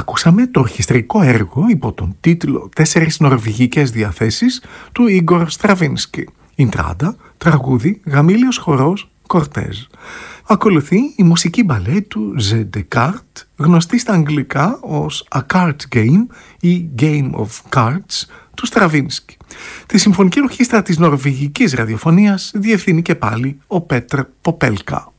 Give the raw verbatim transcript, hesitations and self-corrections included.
Ακούσαμε το ορχιστρικό έργο υπό τον τίτλο «Τέσσερις νορβηγικές διαθέσεις» του Ίγκορ Στραβίνσκι. Ιντράντα, τραγούδι, γαμήλιος χορός, κορτέζ. Ακολουθεί η μουσική μπαλέ του The Descartes, γνωστή στα αγγλικά ως A Card Game ή Game of Cards του Στραβίνσκι. Τη συμφωνική ορχήστρα της νορβηγικής ραδιοφωνίας διευθύνει και πάλι ο Πέτρ Ποπέλκα.